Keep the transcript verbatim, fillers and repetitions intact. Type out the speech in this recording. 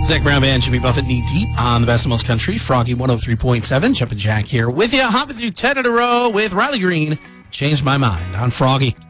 Zach Brown Band, Jimmy Buffett, knee deep on the best of most country. Froggy one oh three point seven. Jumpin' Jack here with you. Hopping through ten in a row with Riley Green. Changed my mind on Froggy.